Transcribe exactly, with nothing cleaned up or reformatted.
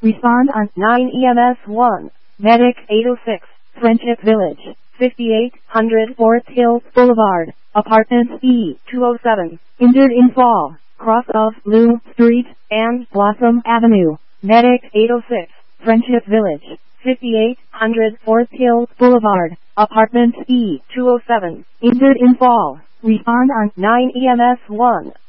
Respond on nine E M S one. Medic eight oh six, Friendship Village, fifty-eight hundred Forest Hills Boulevard, Apartment E two oh seven. Injured in fall, cross of Lou Street and Blossom Avenue. Medic eight oh six, Friendship Village, fifty-eight hundred Forest Hills Boulevard, Apartment E two oh seven. Injured in fall. Respond on nine E M S one.